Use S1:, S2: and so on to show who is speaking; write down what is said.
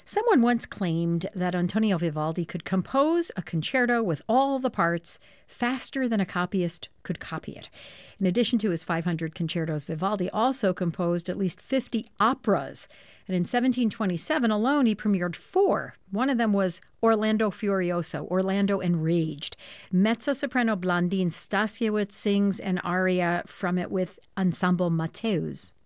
S1: Someone once claimed that Antonio Vivaldi could compose a concerto with all the parts faster than a copyist could copy it. In addition to his 500 concertos, Vivaldi also composed at least 50 operas. And in 1727 alone, he premiered four. One of them was Orlando Furioso, Orlando Enraged. Mezzo-soprano Blandine Stasiewicz sings an aria from it with Ensemble Mateus.